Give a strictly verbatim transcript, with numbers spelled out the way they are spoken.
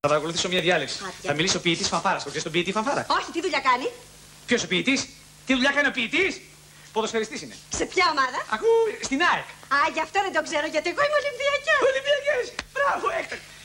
Θα παρακολουθήσω μια διάλεξη. Άτια. Θα μιλήσω ποιητή φανφάρα. Το ξέρει τον ποιητή φανφάρα? Όχι, τι δουλειά κάνει? Ποιο ο ποιητή? Τι δουλειά κάνει ο ποιητή? Ποδοσφαιριστής είναι. Σε ποια ομάδα? Ακού στην ΑΕΚ. Α, γι' αυτό δεν το ξέρω, γιατί εγώ είμαι Ολυμπιακιά. Ολυμπιακές. Μπράβο, έκτακτα.